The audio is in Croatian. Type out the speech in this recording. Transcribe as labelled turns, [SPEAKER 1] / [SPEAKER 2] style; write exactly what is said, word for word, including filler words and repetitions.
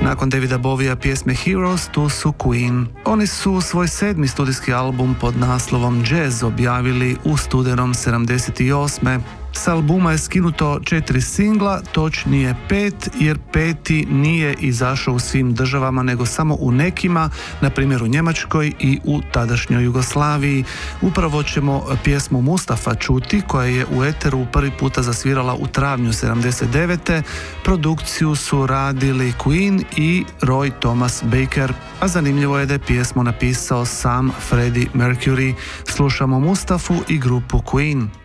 [SPEAKER 1] Nakon Davida Bovija pjesme Heroes, tu su Queen. Oni su svoj sedmi studijski album pod naslovom Jazz objavili u studenom sedamdeset osme. S albuma je skinuto četiri singla, točnije pet, jer peti nije izašao u svim državama, nego samo u nekima, na primjer u Njemačkoj i u tadašnjoj Jugoslaviji. Upravo ćemo pjesmu Mustafa čuti, koja je u eteru prvi puta zasvirala u travnju sedamdeset devete. Produkciju su radili Queen i Roy Thomas Baker, a zanimljivo je da je pjesmu napisao sam Freddie Mercury. Slušamo Mustafu i grupu Queen.